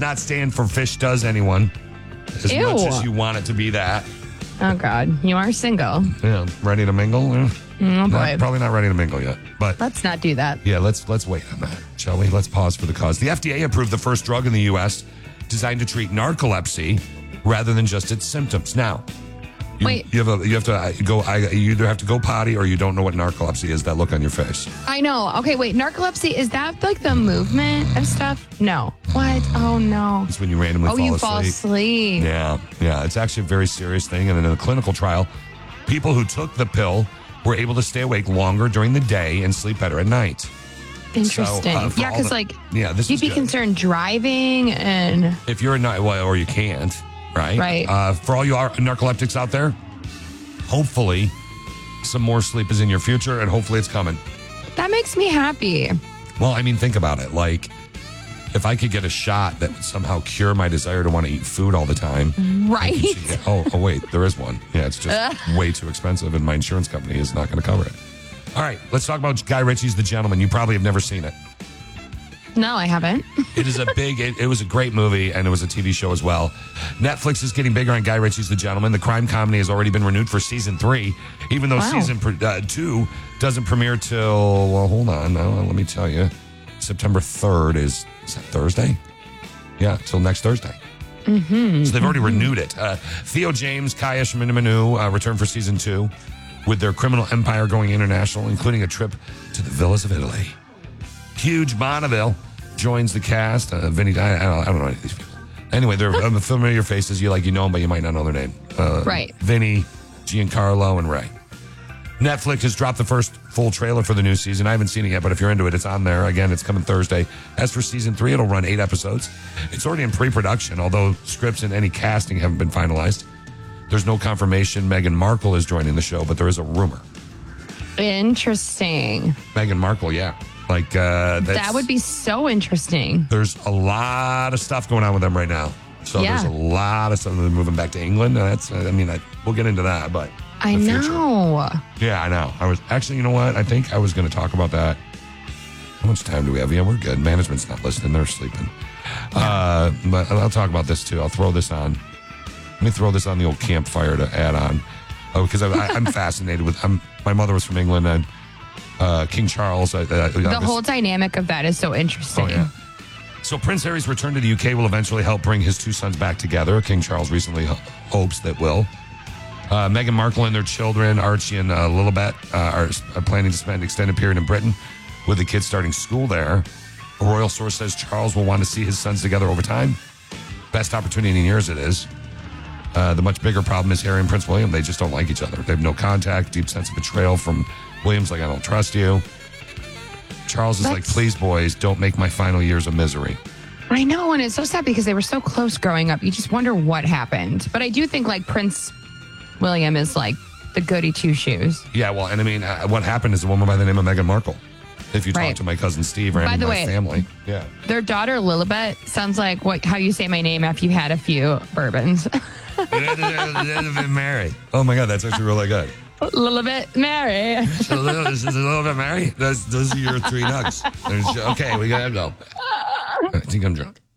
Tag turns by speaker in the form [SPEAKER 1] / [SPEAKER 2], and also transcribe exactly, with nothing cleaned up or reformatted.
[SPEAKER 1] not stand for fish does anyone. As
[SPEAKER 2] Ew.
[SPEAKER 1] much as you want it to be that.
[SPEAKER 2] Oh, God. You are single.
[SPEAKER 1] Yeah, ready to mingle? Eh,
[SPEAKER 2] Oh, boy.
[SPEAKER 1] not- probably not ready to mingle yet. But
[SPEAKER 2] Let's not do that.
[SPEAKER 1] yeah, let's let's wait on that, shall we? Let's pause for the cause. The F D A approved the first drug in the U S designed to treat narcolepsy rather than just its symptoms. Now, you,
[SPEAKER 2] Wait.
[SPEAKER 1] you have a, you have to uh, go. I, you either have to go potty or you don't know what narcolepsy is. That look on your face.
[SPEAKER 2] I know. Okay, wait. Narcolepsy, is that like the movement of stuff? No. What? Oh, no.
[SPEAKER 1] It's when you randomly
[SPEAKER 2] Oh,
[SPEAKER 1] fall
[SPEAKER 2] you
[SPEAKER 1] asleep.
[SPEAKER 2] fall asleep.
[SPEAKER 1] Yeah, yeah. It's actually a very serious thing. And in a clinical trial, people who took the pill were able to stay awake longer during the day and sleep better at night.
[SPEAKER 2] Interesting.
[SPEAKER 1] So, uh, for
[SPEAKER 2] yeah,
[SPEAKER 1] all
[SPEAKER 2] because
[SPEAKER 1] the-
[SPEAKER 2] like,
[SPEAKER 1] yeah, this
[SPEAKER 2] you'd
[SPEAKER 1] is
[SPEAKER 2] be
[SPEAKER 1] good.
[SPEAKER 2] concerned driving and
[SPEAKER 1] If you're a night, well, or you can't, right?
[SPEAKER 2] Right.
[SPEAKER 1] Uh, for all you are narcoleptics out there, hopefully some more sleep is in your future, and hopefully it's coming.
[SPEAKER 2] that makes me happy.
[SPEAKER 1] Well, I mean, think about it. Like, if I could get a shot that would somehow cure my desire to want to eat food all the time.
[SPEAKER 2] Right?
[SPEAKER 1] Yeah, oh, oh, wait, there is one. Yeah, it's just way too expensive, and my insurance company is not going to cover it. All right, let's talk about Guy Ritchie's The Gentleman. You probably have never seen it.
[SPEAKER 2] No, I haven't.
[SPEAKER 1] It is a big, it, it was a great movie, and it was a T V show as well. Netflix is getting bigger on Guy Ritchie's The Gentleman. The crime comedy has already been renewed for season three, even though
[SPEAKER 2] Wow.
[SPEAKER 1] season pre- uh, two doesn't premiere till, well, hold on. Now, let me tell you. September third is, is that Thursday? Yeah, till next Thursday. Mm-hmm. So they've already renewed it. Uh, Theo James, Kaya Manu uh, return for season two with their criminal empire going international, including a trip to the villas of Italy. Huge Bonneville joins the cast. Uh, Vinny, I, I, don't, I don't know any of these people. Anyway, they're um, familiar faces. You like you know them, but you might not know their name. Uh,
[SPEAKER 2] Right.
[SPEAKER 1] Vinny, Giancarlo, and Ray. Netflix has dropped the first full trailer for the new season. I haven't seen it yet, but if you're into it, it's on there. Again, it's coming Thursday. As for season three, it'll run eight episodes. It's already in pre-production, although scripts and any casting haven't been finalized. There's no confirmation Meghan Markle is joining the show, but there is a rumor.
[SPEAKER 2] Interesting.
[SPEAKER 1] Meghan Markle, yeah. Like, uh, that's,
[SPEAKER 2] That would be so interesting.
[SPEAKER 1] There's a lot of stuff going on with them right now. So
[SPEAKER 2] Yeah.
[SPEAKER 1] there's a lot of stuff. They're moving back to England. And that's, I mean, I, we'll get into that, but
[SPEAKER 2] I
[SPEAKER 1] the future.
[SPEAKER 2] know.
[SPEAKER 1] Yeah, I know. I was actually, you know what? I think I was going to talk about that. How much time do we have? Yeah, we're good. Management's not listening. They're sleeping. Uh, but I'll talk about this too. I'll throw this on. Let me throw this on the old campfire to add on. Oh, because I, I, I'm fascinated with, I'm, my mother was from England and uh, King Charles. I, I,
[SPEAKER 2] The whole dynamic of that is so interesting.
[SPEAKER 1] Oh, yeah. So Prince Harry's return to the U K will eventually help bring his two sons back together. King Charles recently ho- hopes that will. Uh, Meghan Markle and their children, Archie and uh, Lilibet, uh, are, are planning to spend an extended period in Britain with the kids starting school there. A royal source says Charles will want to see his sons together over time. Best opportunity in years it is. Uh, the much bigger problem is Harry and Prince William. They just don't like each other. They have no contact, deep sense of betrayal from William's like, I don't trust you. Charles is like,
[SPEAKER 2] That's-
[SPEAKER 1] please, boys, don't make my final years a misery.
[SPEAKER 2] I know, and it's so sad because they were so close growing up. You just wonder what happened. But I do think like Prince William is like the goody two shoes.
[SPEAKER 1] Yeah, well, and I mean, uh, what happened is a woman by the name of Meghan Markle. If you talk
[SPEAKER 2] Right.
[SPEAKER 1] to my cousin Steve or
[SPEAKER 2] By
[SPEAKER 1] any of
[SPEAKER 2] the
[SPEAKER 1] my
[SPEAKER 2] way-
[SPEAKER 1] family. Yeah.
[SPEAKER 2] Their daughter Lilibet sounds like what how you say my name after you had a few bourbons.
[SPEAKER 1] Mary. Oh my God, that's actually really good.
[SPEAKER 2] Lilibet Mary.
[SPEAKER 1] A little, this is a little bit Mary. Those, those are your three nugs. There's- Okay, we gotta go. I think I'm drunk.